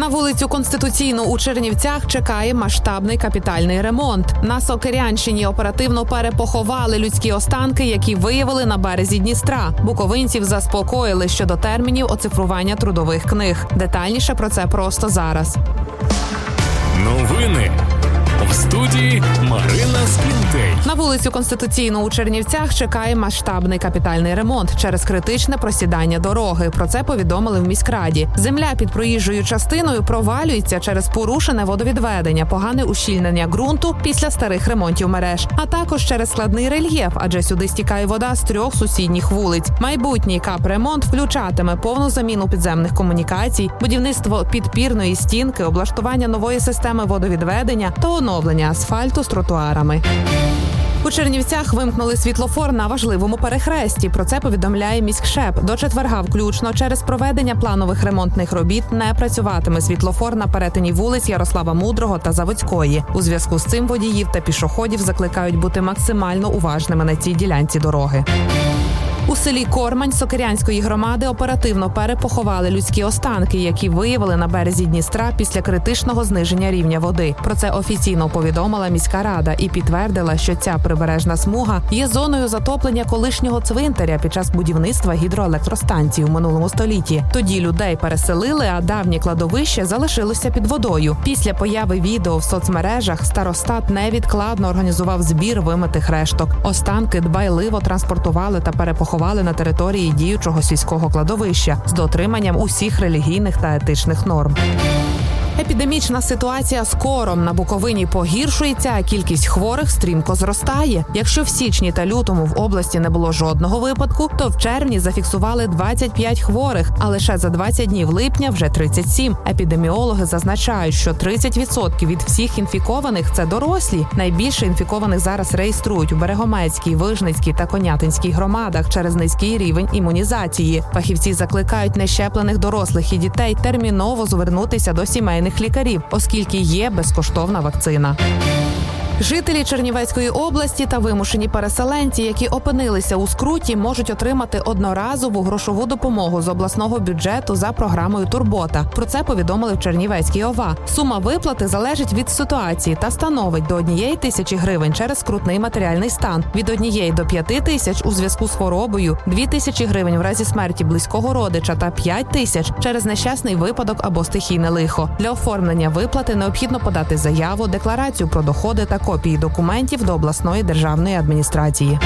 На вулицю Конституційну у Чернівцях чекає масштабний капітальний ремонт. На Сокирянщині оперативно перепоховали людські останки, які виявили на березі Дністра. Буковинців заспокоїли щодо термінів оцифрування трудових книг. Детальніше про це просто зараз. Новини. В студії Марина Скінтей. На вулицю Конституційну у Чернівцях чекає масштабний капітальний ремонт через критичне просідання дороги. Про це повідомили в міськраді. Земля під проїжджою частиною провалюється через порушене водовідведення, погане ущільнення ґрунту після старих ремонтів мереж, а також через складний рельєф, адже сюди стікає вода з 3 сусідніх вулиць. Майбутній капремонт включатиме повну заміну підземних комунікацій, будівництво підпірної стінки, облаштування нової системи водовідведення та оновлення асфальту з тротуарами. У Чернівцях вимкнули світлофор на важливому перехресті. Про це повідомляє міськшеп. До четверга включно через проведення планових ремонтних робіт не працюватиме світлофор на перетині вулиць Ярослава Мудрого та Заводської. У зв'язку з цим водіїв та пішоходів закликають бути максимально уважними на цій ділянці дороги. У селі Кормань Сокирянської громади оперативно перепоховали людські останки, які виявили на березі Дністра після критичного зниження рівня води. Про це офіційно повідомила міська рада і підтвердила, що ця прибережна смуга є зоною затоплення колишнього цвинтаря під час будівництва гідроелектростанції у минулому столітті. Тоді людей переселили, а давнє кладовище залишилося під водою. Після появи відео в соцмережах старостат невідкладно організував збір вимитих решток. Останки дбайливо транспортували та перепоховали на території діючого сільського кладовища з дотриманням усіх релігійних та етичних норм. Епідемічна ситуація з кором на Буковині погіршується, а кількість хворих стрімко зростає. Якщо в січні та лютому в області не було жодного випадку, то в червні зафіксували 25 хворих, а лише за 20 днів липня вже 37. Епідеміологи зазначають, що 30% від всіх інфікованих – це дорослі. Найбільше інфікованих зараз реєструють у Берегомецькій, Вижницькій та Конятинській громадах через низький рівень імунізації. Фахівці закликають нещеплених дорослих і дітей терміново звернутися до сімейних лікарів, оскільки є безкоштовна вакцина. Жителі Чернівецької області та вимушені переселенці, які опинилися у скруті, можуть отримати одноразову грошову допомогу з обласного бюджету за програмою «Турбота». Про це повідомили в Чернівецькій ОВА. Сума виплати залежить від ситуації та становить до 1 тисячі гривень через скрутний матеріальний стан, від 1 до 5 тисяч у зв'язку з хворобою, 2 тисячі гривень в разі смерті близького родича та 5 тисяч через нещасний випадок або стихійне лихо. Для оформлення виплати необхідно подати заяву, декларацію про доходи та копії документів до обласної державної адміністрації.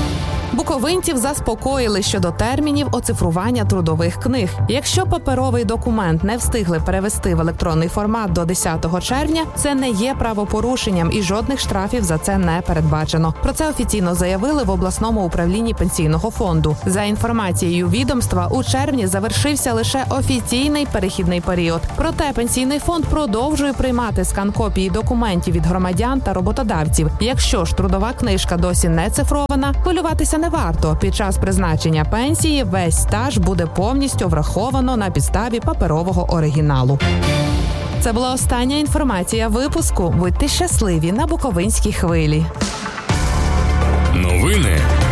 Буковинців заспокоїли щодо термінів оцифрування трудових книг. Якщо паперовий документ не встигли перевести в електронний формат до 10 червня, це не є правопорушенням і жодних штрафів за це не передбачено. Про це офіційно заявили в обласному управлінні пенсійного фонду. За інформацією відомства, у червні завершився лише офіційний перехідний період. Проте пенсійний фонд продовжує приймати скан-копії документів від громадян та роботодавців. Якщо ж трудова книжка досі не цифрована, хвилюватися не варто. Під час призначення пенсії весь стаж буде повністю враховано на підставі паперового оригіналу. Це була остання інформація випуску. Будьте щасливі на Буковинській хвилі. Новини